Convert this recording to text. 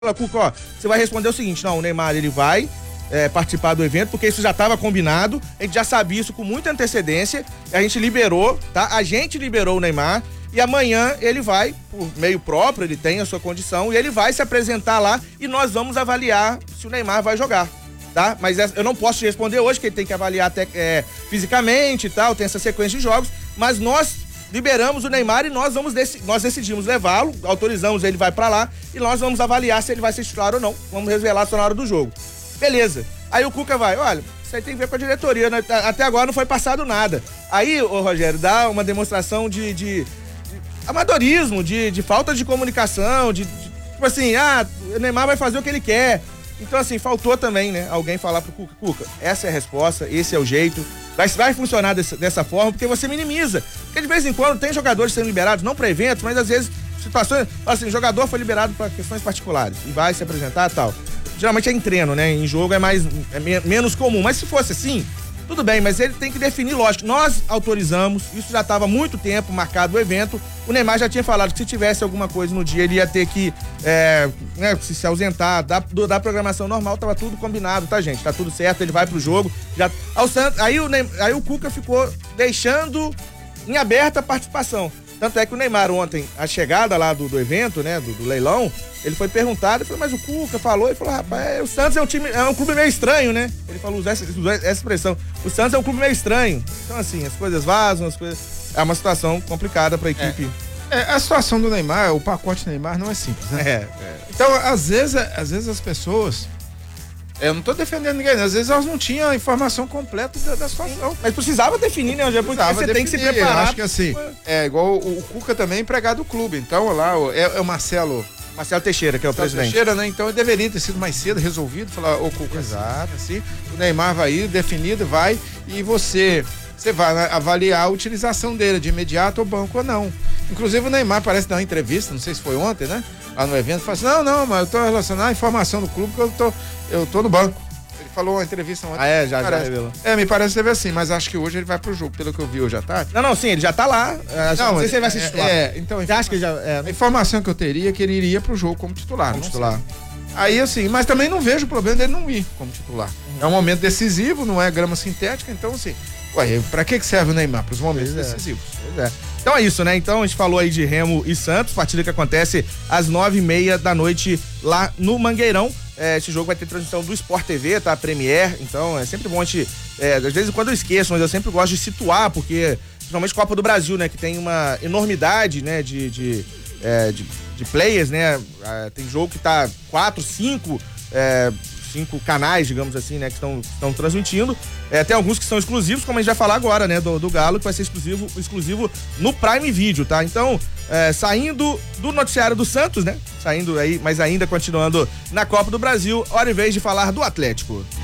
Fala, Cuca, ó, você vai responder o seguinte, não, o Neymar, ele vai participar do evento, porque isso já estava combinado, a gente já sabia isso com muita antecedência, a gente liberou, tá? A gente liberou o Neymar, e amanhã ele vai, por meio próprio, ele tem a sua condição, e ele vai se apresentar lá, e nós vamos avaliar se o Neymar vai jogar, tá? Mas eu não posso te responder hoje, que ele tem que avaliar até fisicamente e tal, tem essa sequência de jogos, mas nós liberamos o Neymar e nós decidimos levá-lo, autorizamos ele, vai pra lá, e nós vamos avaliar se ele vai ser titular ou não, vamos revelar só na hora do jogo. Beleza. Aí o Cuca vai, olha, isso aí tem a ver com a diretoria, né? Até agora não foi passado nada. Aí, ô Rogério, dá uma demonstração de amadorismo, de falta de comunicação, tipo assim, o Neymar vai fazer o que ele quer. Então, assim, faltou também, né, alguém falar pro Cuca, essa é a resposta, esse é o jeito, vai funcionar dessa forma, porque você minimiza. Porque de vez em quando tem jogadores sendo liberados, não para eventos, mas às vezes situações, assim, o jogador foi liberado para questões particulares e vai se apresentar e tal. Geralmente é em treino, né? Em jogo é menos comum. Mas se fosse assim, tudo bem, mas ele tem que definir, lógico. Nós autorizamos, isso já estava há muito tempo marcado o evento. O Neymar já tinha falado que se tivesse alguma coisa no dia, ele ia ter que se ausentar da programação normal, tava tudo combinado, tá, gente? Tá tudo certo, ele vai pro jogo. Aí o Cuca ficou deixando em aberta a participação. Tanto é que o Neymar ontem, a chegada lá do evento, né, do leilão, ele foi perguntado, ele falou, mas o Cuca falou, ele falou, rapaz, o Santos é um clube meio estranho, né? Ele falou, usar essa expressão, o Santos é um clube meio estranho. Então, assim, as coisas vazam, é uma situação complicada pra equipe. A situação do Neymar, o pacote Neymar não é simples, né? Então, às vezes as pessoas... Eu não tô defendendo ninguém, às vezes elas não tinham a informação completa da situação. Mas precisava definir, né? Porque você tem que se preparar. Eu acho que assim, igual o Cuca também é empregado do clube, então lá é o Marcelo Teixeira, que é o presidente. Teixeira, né? Então ele deveria ter sido mais cedo resolvido, falar, ô Cuca, exato, assim, o Neymar vai ir, definido, vai, e você vai avaliar a utilização dele de imediato, ou banco ou não. Inclusive o Neymar parece dar uma entrevista, não sei se foi ontem, né? Lá no evento, fala assim, não, mas eu tô relacionando a informação do clube que eu tô no banco. Ele falou uma entrevista ontem. Já revelou. Me parece que teve assim, mas acho que hoje ele vai pro jogo, pelo que eu vi hoje à tarde. Não, sim, ele já tá lá. Não sei se ele vai ser titular. Então, você acha que já... A informação que eu teria é que ele iria pro jogo como titular. Aí, assim, mas também não vejo o problema dele não ir como titular. É um momento decisivo, não é grama sintética, então, assim, pra que serve o Neymar? Pros momentos decisivos. Pois é. Então é isso, né? Então a gente falou aí de Remo e Santos, partida que acontece às 9h30 da noite lá no Mangueirão. Esse jogo vai ter transmissão do Sport TV, tá? Premier, então é sempre bom a gente, às vezes quando eu esqueço, mas eu sempre gosto de situar, porque principalmente Copa do Brasil, né? Que tem uma enormidade, né? De players, né? Tem jogo que tá 4, 5 canais, digamos assim, né, que estão transmitindo. Tem alguns que são exclusivos, como a gente vai falar agora, né, do Galo, que vai ser exclusivo no Prime Video, tá? Então, saindo do noticiário do Santos, né, saindo aí, mas ainda continuando na Copa do Brasil, hora e vez de falar do Atlético.